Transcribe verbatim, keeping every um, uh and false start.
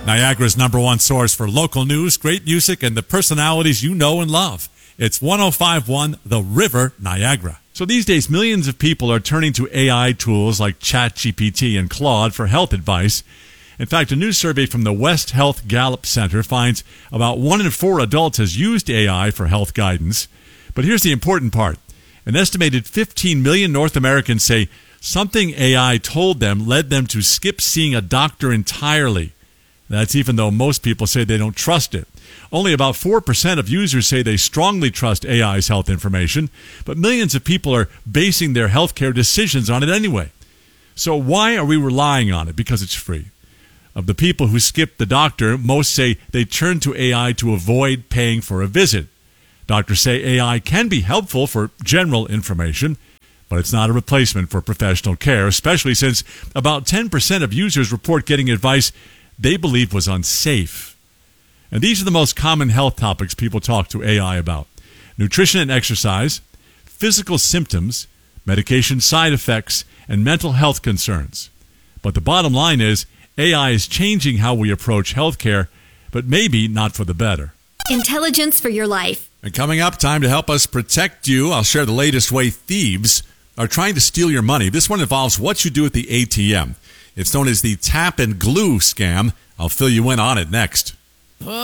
Niagara's number one source for local news, great music, and the personalities you know and love. It's one oh five point one The River, Niagara. So these days, millions of people are turning to A I tools like ChatGPT and Claude for health advice. In fact, a new survey from the West Health Gallup Center finds about one in four adults has used A I for health guidance. But here's the important part. An estimated fifteen million North Americans say something A I told them led them to skip seeing a doctor entirely. That's even though most people say they don't trust it. Only about four percent of users say they strongly trust A I's health information, but millions of people are basing their healthcare decisions on it anyway. So why are we relying on it? Because it's free. Of the people who skip the doctor, most say they turn to A I to avoid paying for a visit. Doctors say A I can be helpful for general information, but it's not a replacement for professional care, especially since about ten percent of users report getting advice they believe was unsafe. And these are the most common health topics people talk to A I about: nutrition and exercise, physical symptoms, medication side effects, and mental health concerns. But the bottom line is, A I is changing how we approach healthcare, but maybe not for the better. Intelligence for your life. And coming up, time to help us protect you. I'll share the latest way thieves are trying to steal your money. This one involves what you do at the A T M. It's known as the tap and glue scam. I'll fill you in on it next.